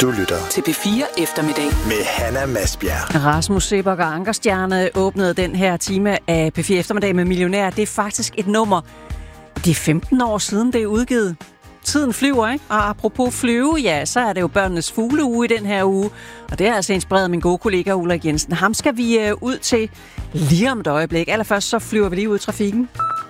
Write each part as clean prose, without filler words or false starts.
Du lytter til P4 Eftermiddag med Hanna Masbjerg. Rasmus Seebach og Ankerstjerne åbnede den her time af P4 Eftermiddag med Millionær. Det er faktisk et nummer. Det er 15 år siden, det er udgivet. Tiden flyver, ikke? Og apropos flyve, ja, så er det jo børnenes fugleuge i den her uge. Og det er altså inspireret af min gode kollega Ulrik Jensen. Ham skal vi ud til lige om et øjeblik. Allerførst så flyver vi lige ud i trafikken.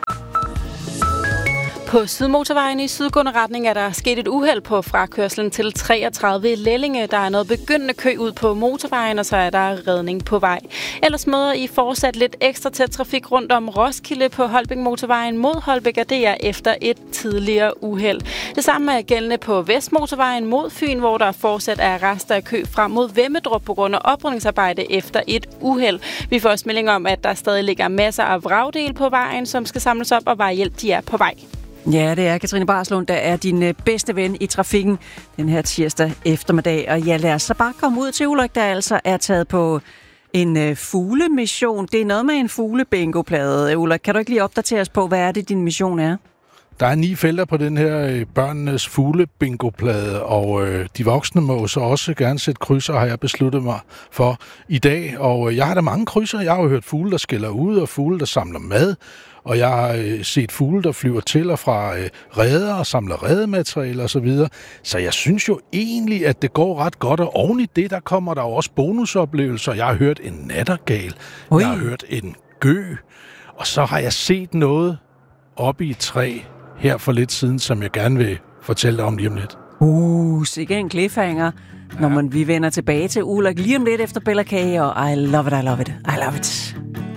På Sydmotorvejen i sydgående retning er der sket et uheld på frakørslen til 33 Lellinge. Der er noget begyndende kø ud på motorvejen, og så er der redning på vej. Ellers møder I fortsat lidt ekstra tæt trafik rundt om Roskilde på Holbæk Motorvejen mod Holbæk, og det er efter et tidligere uheld. Det samme er gældende på Vestmotorvejen mod Fyn, hvor der fortsat er rester af kø frem mod Vemmedrup på grund af oprydningsarbejde efter et uheld. Vi får også melding om, at der stadig ligger masser af vragdel på vejen, som skal samles op, og vejhjælp de er på vej. Ja, det er Katrine Barslund, der er din bedste ven i trafikken den her tirsdag eftermiddag. Og ja, lad os så bare komme ud til Ulrik, der altså er taget på en fuglemission. Det er noget med en fuglebingoplade. Ulrik, kan du ikke lige opdatere os på, hvad er det, din mission er? Der er 9 felter på den her børnenes fuglebingoplade, og de voksne må så også gerne sætte krydser, har jeg besluttet mig for i dag. Og jeg har da mange krydser. Jeg har jo hørt fugle, der skælder ud, og fugle, der samler mad. Og jeg har set fugle, der flyver til og fra reder og samler redematerialer osv. Så jeg synes jo egentlig, at det går ret godt, og oven i det, der kommer der jo også bonusoplevelser. Jeg har hørt en nattergal, jeg har hørt en gø, og så har jeg set noget oppe i et træ her for lidt siden, som jeg gerne vil fortælle dig om lige om lidt. Sikke en cliffhanger, når vi vender tilbage til Ulrik lige om lidt efter Bella K. og I love it, I love it, I love it.